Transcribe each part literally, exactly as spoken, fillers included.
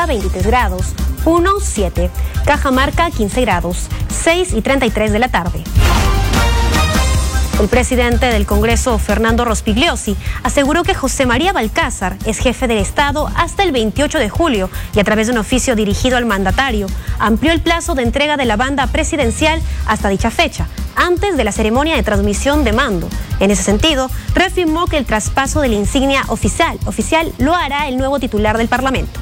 marca veintitrés grados. Puno, siete. Cajamarca, quince grados. seis y treinta y tres de la tarde. El presidente del Congreso, Fernando Rospigliosi, aseguró que José María Balcázar es jefe del Estado hasta el veintiocho de julio y a través de un oficio dirigido al mandatario, amplió el plazo de entrega de la banda presidencial hasta dicha fecha, antes de la ceremonia de transmisión de mando. En ese sentido, reafirmó que el traspaso de la insignia oficial, oficial lo hará el nuevo titular del Parlamento.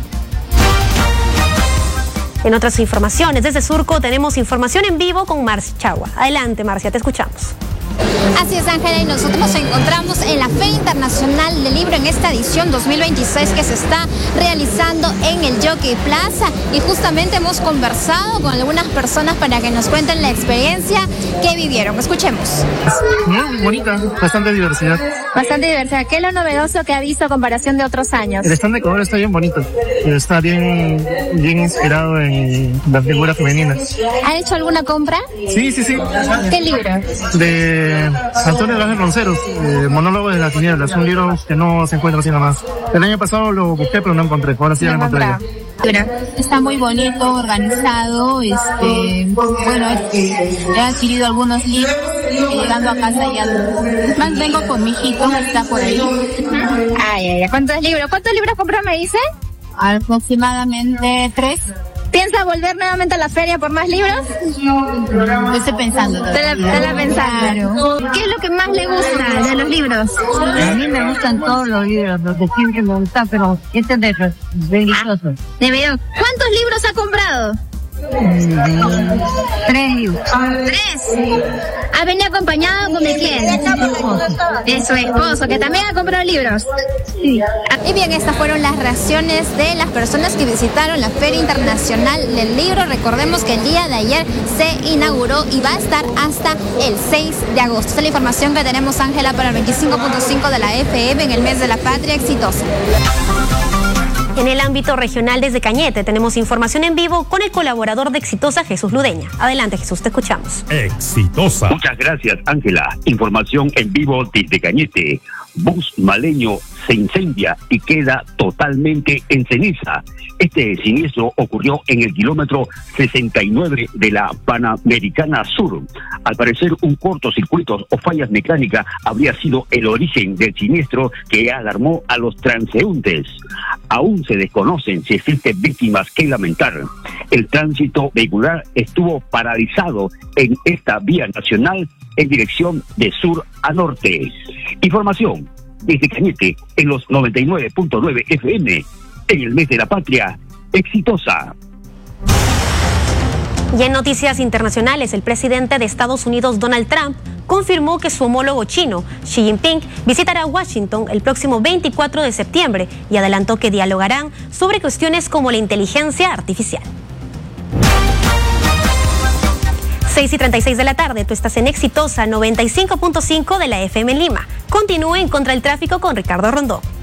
En otras informaciones, desde Surco tenemos información en vivo con Marcia Chagua. Adelante, Marcia, te escuchamos. Así es, Ángela, y nosotros nos encontramos en la Feria Internacional del Libro en esta edición dos mil veintiséis que se está realizando en el Jockey Plaza, y justamente hemos conversado con algunas personas para que nos cuenten la experiencia que vivieron. Escuchemos. Muy bonita, bastante diversidad. Bastante diversidad. ¿Qué es lo novedoso que ha visto a comparación de otros años? El stand de color está bien bonito, está bien, bien inspirado en las figuras femeninas. ¿Han hecho alguna compra? Sí, sí, sí. ¿Qué libro? De Antonio Laje Ronceros, eh, Monólogos de las Tinieblas, un libro que no se encuentra así nomás. El año pasado lo busqué pero no encontré, ahora sí lo encontré. Está muy bonito, organizado, este, bueno, he adquirido algunos libros, llegando a casa ya más vengo con mi hijito, está por ahí. Ay, ay, ay. ¿Cuántos libros? ¿Cuántos libros compró, me dice? Aproximadamente tres. ¿Piensa volver nuevamente a la feria por más libros? Lo estoy pensando. ¿Te la, te la pensando? Claro. ¿Qué es lo que más le gusta de los libros? A mí me gustan todos los libros, los que siempre me gustan, pero este es de religioso. ¿De verdad? ¿Cuántos libros ha comprado? Tres libros. ¿Tres? ¿Ha venido acompañado con de quién? De su esposo, que también ha comprado libros. Sí. Y bien, estas fueron las reacciones de las personas que visitaron la Feria Internacional del Libro. Recordemos que el día de ayer se inauguró y va a estar hasta el seis de agosto. Esta es la información que tenemos, Ángela, para el veinticinco punto cinco de la F M en el mes de la patria exitosa. En el ámbito regional desde Cañete tenemos información en vivo con el colaborador de Exitosa, Jesús Ludeña. Adelante, Jesús, te escuchamos. Exitosa. Muchas gracias, Ángela. Información en vivo desde Cañete. Bus maleño se incendia y queda totalmente en ceniza. Este siniestro ocurrió en el kilómetro sesenta y nueve de la Panamericana Sur. Al parecer, un cortocircuito o fallas mecánicas habría sido el origen del siniestro que alarmó a los transeúntes. Aún se desconocen si existen víctimas que lamentar. El tránsito vehicular estuvo paralizado en esta vía nacional en dirección de sur a norte. Información desde Cañete en los noventa y nueve punto nueve F M en el mes de la patria exitosa. Y en noticias internacionales, el presidente de Estados Unidos, Donald Trump, confirmó que su homólogo chino, Xi Jinping, visitará Washington el próximo veinticuatro de septiembre y adelantó que dialogarán sobre cuestiones como la inteligencia artificial. seis y treinta y seis de la tarde, tú estás en Exitosa noventa y cinco punto cinco de la F M en Lima. Continúen contra el tráfico con Ricardo Rondón.